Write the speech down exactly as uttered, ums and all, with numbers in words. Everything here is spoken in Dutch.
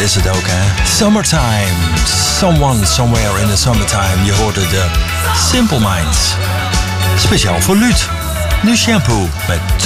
is het ook, hè? Summertime. Someone, somewhere in the summertime. Je hoorde de Simple Minds. Speciaal voor Luut. Nu Shampoo met